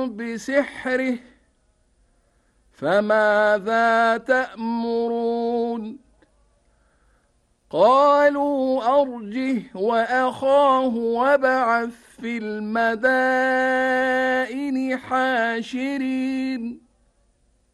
بسحره فماذا تأمرون قالوا أرجه وأخاه وابعث في المدائن حاشرين